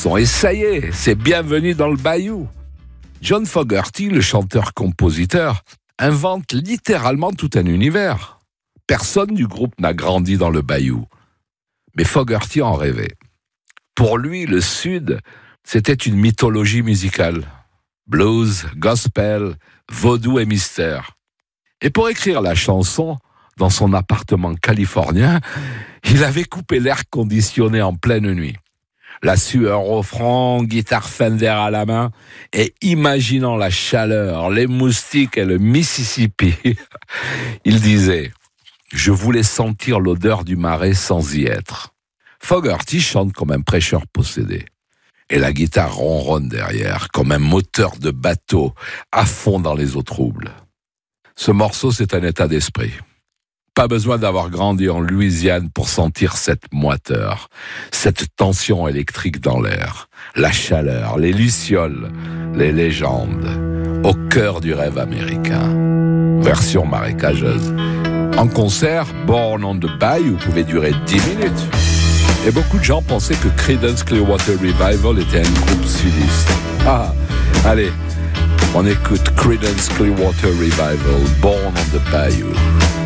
chanson. Et ça y est, c'est Bienvenue dans le Bayou. John Fogerty, le chanteur-compositeur, invente littéralement tout un univers. Personne du groupe n'a grandi dans le Bayou. Mais Fogerty en rêvait. Pour lui, le Sud, c'était une mythologie musicale. Blues, gospel, vaudou et mystère. Et pour écrire la chanson, dans son appartement californien, il avait coupé l'air conditionné en pleine nuit. La sueur au front, guitare Fender à la main, et imaginant la chaleur, les moustiques et le Mississippi, il disait « Je voulais sentir l'odeur du marais sans y être ». Fogerty chante comme un prêcheur possédé. Et la guitare ronronne derrière, comme un moteur de bateau, à fond dans les eaux troubles. Ce morceau, c'est un état d'esprit. Pas besoin d'avoir grandi en Louisiane pour sentir cette moiteur, cette tension électrique dans l'air, la chaleur, les lucioles, les légendes, au cœur du rêve américain. Version marécageuse. En concert, Born on the Bayou pouvait durer 10 minutes. Et beaucoup de gens pensaient que Creedence Clearwater Revival était un groupe sudiste. Allez, on écoute Creedence Clearwater Revival, Born on the Bayou.